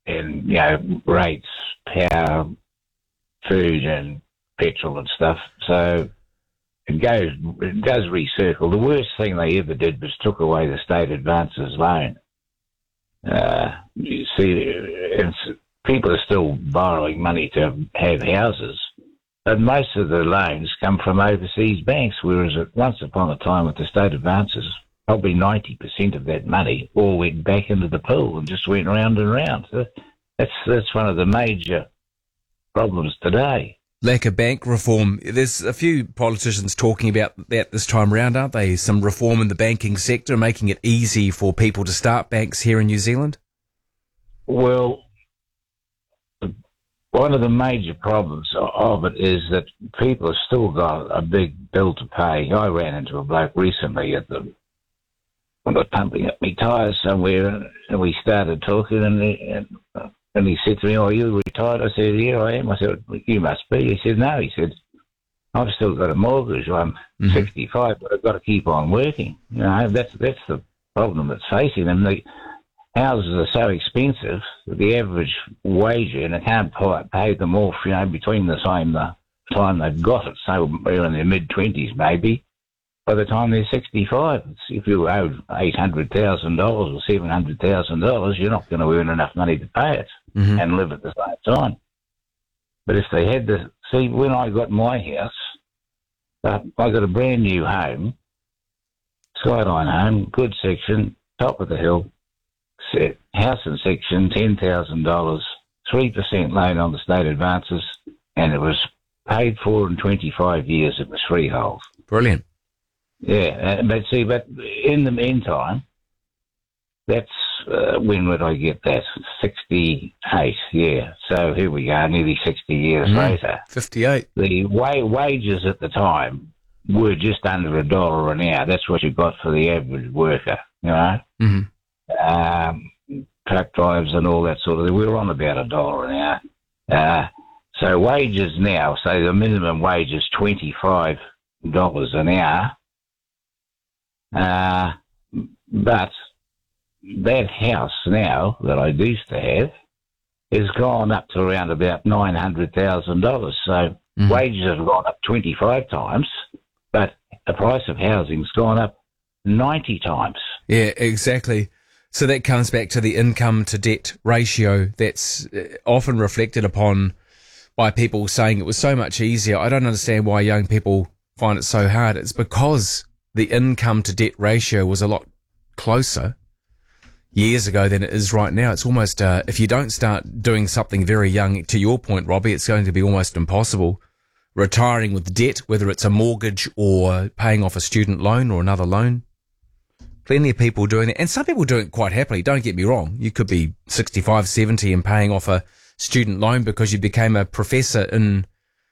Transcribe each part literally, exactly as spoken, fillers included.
and, you know, rates, power, food and petrol and stuff. So it goes, it does recircle. The worst thing they ever did was took away the state advances loan. Uh, you see, it's, people are still borrowing money to have houses, but most of the loans come from overseas banks, whereas at once upon a time with the state advances, probably ninety percent of that money all went back into the pool and just went round and round. So that's, that's one of the major problems today. Lack of bank reform. There's a few politicians talking about that this time round, aren't they? Some reform in the banking sector, making it easy for people to start banks here in New Zealand? Well, one of the major problems of it is that people have still got a big bill to pay. I ran into a bloke recently at the I was pumping up my tyres somewhere, and we started talking, and he, and, and he said to me, "Oh, are you retired?" I said, "Yeah, I am." I said, "You must be." He said, "No." He said, "I've still got a mortgage. I'm mm-hmm. sixty-five, but I've got to keep on working." You know, that's that's the problem that's facing them. The houses are so expensive that the average wage earner can't pay them off, you know, between the time the time they've got it, so they're in their mid-twenties maybe. By the time they're sixty-five, if you owe eight hundred thousand dollars or seven hundred thousand dollars, you're not going to earn enough money to pay it mm-hmm. and live at the same time. But if they had to, see, when I got my house, uh, I got a brand new home, skyline home, good section, top of the hill, set, house and section, ten thousand dollars, three percent loan on the state advances, and it was paid for in twenty-five years. It was freehold. Brilliant. Yeah, but see, but in the meantime, that's, uh, when would I get that? sixty-eight, yeah. So here we go, nearly sixty years mm, later. fifty-eight. The wa- wages at the time were just under a dollar an hour. That's what you got for the average worker, you know? Mm-hmm. Um, truck drivers and all that sort of thing. We were on about a dollar an hour. Uh, so wages now, say the minimum wage is twenty-five dollars an hour. Uh, but that house now that I used to have has gone up to around about nine hundred thousand dollars. So mm-hmm. wages have gone up twenty-five times, but the price of housing's gone up ninety times. Yeah, exactly. So that comes back to the income to debt ratio that's often reflected upon by people saying it was so much easier. I don't understand why young people find it so hard. It's because the income to debt ratio was a lot closer years ago than it is right now. It's almost, uh, if you don't start doing something very young, to your point, Robbie, it's going to be almost impossible. Retiring with debt, whether it's a mortgage or paying off a student loan or another loan. Plenty of people doing it. And some people do it quite happily. Don't get me wrong. You could be sixty-five, seventy and paying off a student loan because you became a professor in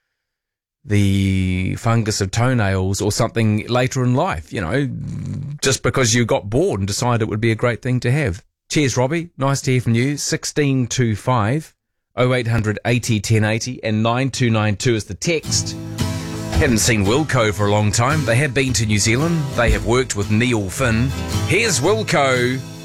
the fungus of toenails or something later in life, you know, just because you got bored and decided it would be a great thing to have. Cheers, Robbie. Nice to hear from you. sixteen two five, oh eight hundred eighty ten eighty and nine two nine two is the text. Haven't seen Wilco for a long time. They have been to New Zealand. They have worked with Neil Finn. Here's Wilco.